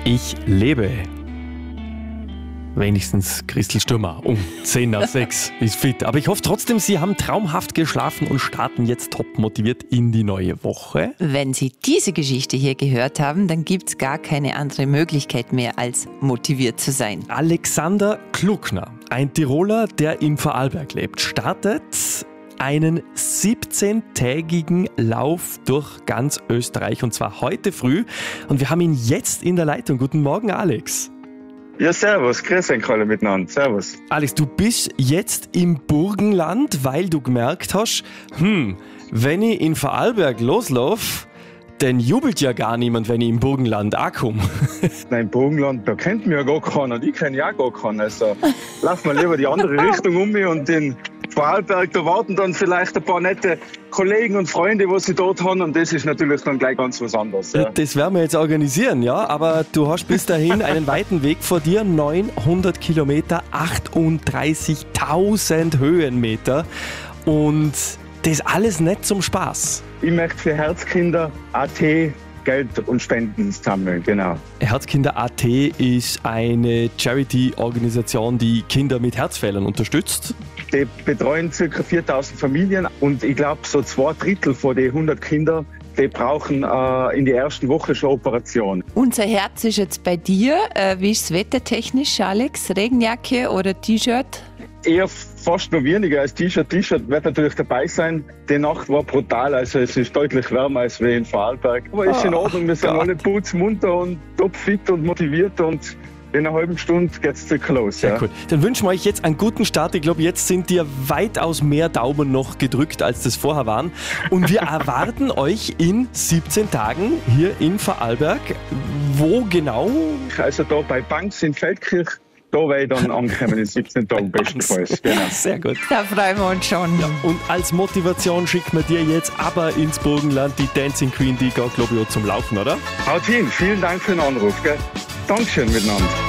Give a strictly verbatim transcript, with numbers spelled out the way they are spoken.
Ich lebe. Wenigstens Christel Stürmer um zehn nach sechs ist fit. Aber ich hoffe trotzdem, Sie haben traumhaft geschlafen und starten jetzt top motiviert in die neue Woche. Wenn Sie diese Geschichte hier gehört haben, dann gibt es gar keine andere Möglichkeit mehr, als motiviert zu sein. Alexander Kluckner, ein Tiroler, der in Vorarlberg lebt, startet einen siebzehntägigen Lauf durch ganz Österreich und zwar heute früh. Und wir haben ihn jetzt in der Leitung. Guten Morgen, Alex. Ja, servus, grüß euch alle miteinander, servus. Alex, du bist jetzt im Burgenland, weil du gemerkt hast, hm, wenn ich in Vorarlberg loslaufe, dann jubelt ja gar niemand, wenn ich im Burgenland ankomme. Nein, im Burgenland, da kennt mich ja gar keiner und ich kenne ja gar keinen. Also lauf mal lieber die andere Richtung um mich und in Vorarlberg, da warten dann vielleicht ein paar nette Kollegen und Freunde, die sie dort haben und das ist natürlich dann gleich ganz was anderes. Ja. Das werden wir jetzt organisieren, ja, aber du hast bis dahin einen weiten Weg vor dir, neunhundert Kilometer, achtunddreißigtausend Höhenmeter und das alles nicht zum Spaß. Ich möchte für Herzkinder A T Geld und Spenden sammeln, genau. Herzkinder Punkt A T ist eine Charity-Organisation, die Kinder mit Herzfehlern unterstützt. Die betreuen ca. viertausend Familien und ich glaube, so zwei Drittel von den hundert Kindern, die brauchen äh, in der ersten Woche schon Operation. Unser Herz ist jetzt bei dir. Äh, wie ist es wettertechnisch, Alex? Regenjacke oder T-Shirt? Eher fast noch weniger als T-Shirt. T-Shirt wird natürlich dabei sein. Die Nacht war brutal, also es ist deutlich wärmer als wie in Vorarlberg. Aber ist in Ordnung, wir sind alle putzmunter und topfit und motiviert und in einer halben Stunde geht's circa los. Sehr ja. cool. Dann wünschen wir euch jetzt einen guten Start. Ich glaube, jetzt sind dir weitaus mehr Daumen noch gedrückt, als das vorher waren. Und wir erwarten euch in siebzehn Tagen hier in Vorarlberg. Wo genau? Also da bei Banks in Feldkirch. Da werde ich dann ankommen in siebzehn Tagen bestenfalls. Genau. Sehr gut. Da freuen wir uns schon. Ja, und als Motivation schicken wir dir jetzt aber ins Burgenland die Dancing Queen, die geht, glaube ich, zum Laufen, oder? Haut hin, vielen Dank für den Anruf. Gell? Dankeschön miteinander.